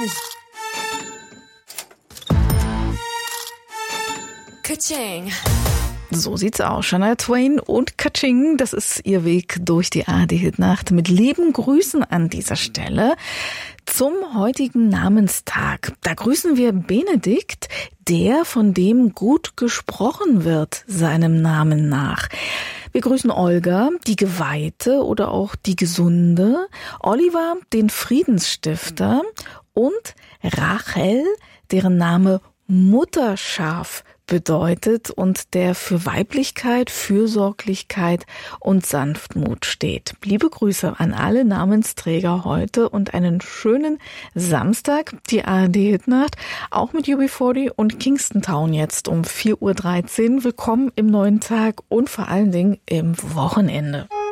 Ka-ching. So sieht's aus. Shania Twain und Ka-ching, das ist ihr Weg durch die ARD-Hitnacht. Mit lieben Grüßen an dieser Stelle zum heutigen Namenstag. Da grüßen wir Benedikt, der, von dem gut gesprochen wird, seinem Namen nach. Wir grüßen Olga, die Geweihte oder auch die Gesunde, Oliver, den Friedensstifter und Rachel, deren Name Mutterschaf bedeutet und der für Weiblichkeit, Fürsorglichkeit und Sanftmut steht. Liebe Grüße an alle Namensträger heute und einen schönen Samstag. Die ARD-Hitnacht, auch mit UB40 und Kingston Town jetzt um 4:13 Uhr. Willkommen im neuen Tag und vor allen Dingen im Wochenende.